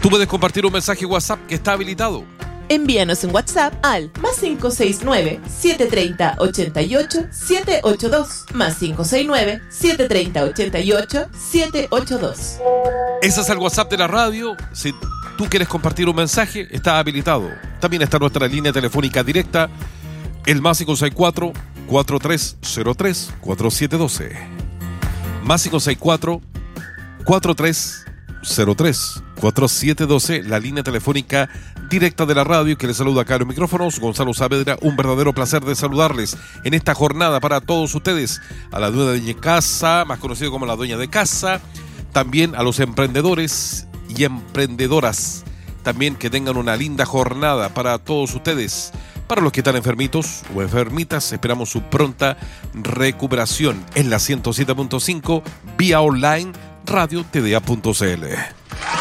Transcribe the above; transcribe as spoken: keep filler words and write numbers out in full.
Tú puedes compartir un mensaje WhatsApp que está habilitado. Envíanos un WhatsApp al más cinco seis nueve, siete tres cero, ocho ocho, siete ocho dos, más cinco seis nueve, siete tres cero, ocho ocho, siete ocho dos. Ese es el WhatsApp de la radio. Si tú quieres compartir un mensaje, está habilitado. También está nuestra línea telefónica directa, el más cinco seis cuatro, cuatro tres cero tres, cuatro siete uno dos. Más cinco seis cuatro, cuatro tres cero tres, cuatro siete uno dos, la línea telefónica directa de la radio, que les saluda acá en los micrófonos, Gonzalo Saavedra. Un verdadero placer de saludarles en esta jornada para todos ustedes, a la dueña de casa, más conocido como la dueña de casa, también a los emprendedores y emprendedoras, también que tengan una linda jornada para todos ustedes. Para los que están enfermitos o enfermitas, esperamos su pronta recuperación en la ciento siete punto cinco, vía online, radio t d a punto c l.